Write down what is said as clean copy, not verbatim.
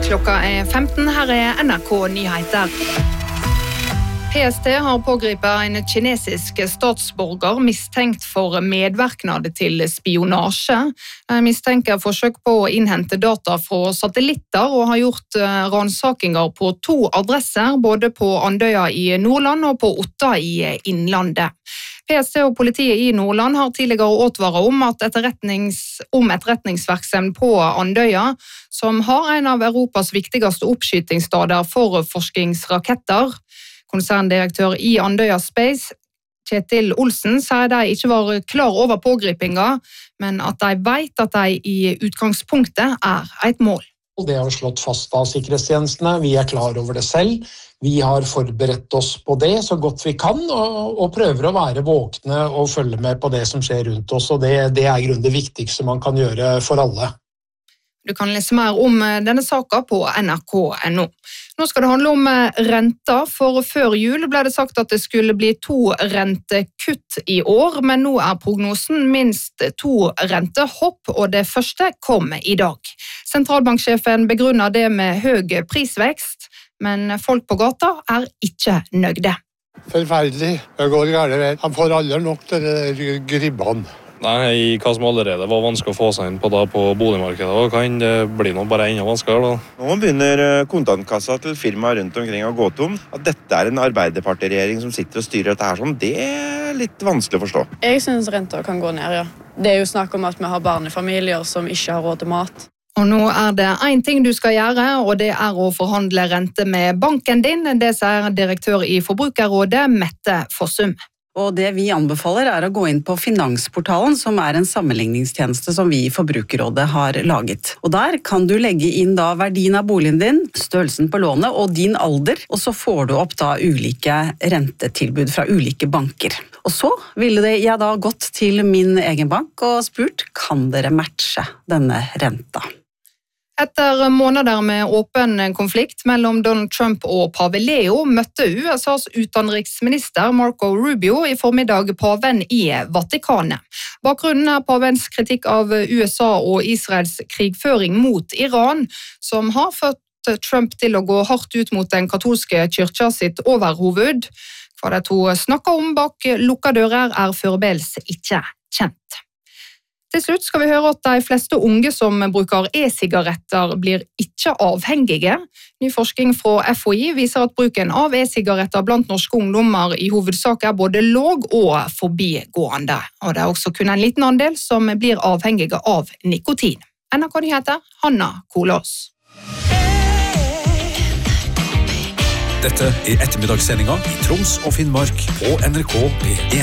Klokka 15, her NRK Nyheter. PST har pågripet en kinesisk statsborger mistenkt for medvirknad til spionasje. De mistenker forsøk på å innhente data fra satellitter og har gjort ransakinger på 2 adresser, både på Andøya i Nordland og på Otta i Innlandet. PST og politiet i Nordland har tidligere advaret om at etterretningsvirksomhet på Andøya, som har en av Europas viktigste oppskytingssteder for forskningsraketter. Konserndirektør i Andøya Space, Kjetil Olsen, sier de ikke var klar over pågripinga, men at de vet at de i utgangspunktet et mål. Det har slått fast av sikkerhetstjenestene, vi klar over det selv. Vi har forberedt oss på det så godt vi kan, og prøver å være våkne og følge med på det som skjer rundt oss, og det grunnen det viktigste man kan gjøre for alle. Du kan lese mer om denne saken på nrk.no. Nå skal det handle om renta, for før jul ble det sagt at det skulle bli 2 rentekutt i år, men nå prognosen minst 2 rentehopp, og det første kom i dag. Sentralbanksjefen begrunner det med høy prisvekst, men folk på gata ikke nøgde. Forferdelig, det går gærent vei. Han får aldri nok til de gribbene. Nei, hva som allerede var vanskelig å få seg inn på boligmarkedet, og kan det bli noe bare enda vanskeligere da? Nå begynner kontantkassa til firmaer rundt omkring å gå tom. At dette en Arbeiderparti-regjering som sitter og styrer dette her sånn, det litt vanskelig å forstå. Jeg synes renta kan gå ned, ja. Det jo snakk om at vi har barnefamilier som ikke har råd til mat. Og nå det en ting du skal gjøre, og det å forhandle rente med banken din. Det sier direktør i Forbrukerrådet, Mette Fossum. Og det vi anbefaler å gå inn på Finansportalen, som en sammenligningstjeneste som vi i Forbrukerrådet har laget. Og der kan du legge inn verdien av boligen din, størrelsen på lånet og din alder, og så får du opp ulike rentetilbud fra ulike banker. Og så ville jeg gått til min egen bank og spurt, kan dere matche denne renta? Etter måneder med åpen konflikt mellom Donald Trump og pave Leo møtte USAs utenriksminister Marco Rubio i formiddag paven i Vatikanet. Bakgrunnen pavens kritikk av USA og Israels krigføring mot Iran, som har fått Trump til å gå hardt ut mot den katolske kyrkja sitt overhoved. Hva de to snakker om bak lukka dører foreløpig ikke kjent. Til slutt skal vi høre at de fleste unge som bruker e-sigaretter blir ikke avhengige. Ny forskning fra FHI viser at bruken av e-sigaretter blant norske ungdommer i hovedsak både låg og forbigående. Og det også kun en liten andel som blir avhengige av nikotin. NRK Nyheter, Hanna Kolås. Dette ettermiddagssendinga i Troms og Finnmark på NRK P1.